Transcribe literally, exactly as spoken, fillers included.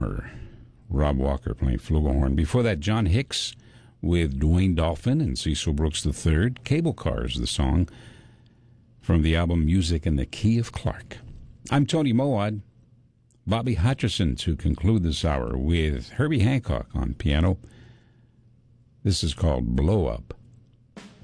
Rob Walker playing flugelhorn. Before that, John Hicks with Dwayne Dolphin and Cecil Brooks the third. Cable Cars, the song from the album Music in the Key of Clark. I'm Tony Moad. Bobby Hutcherson to conclude this hour with Herbie Hancock on piano. This is called Blow Up.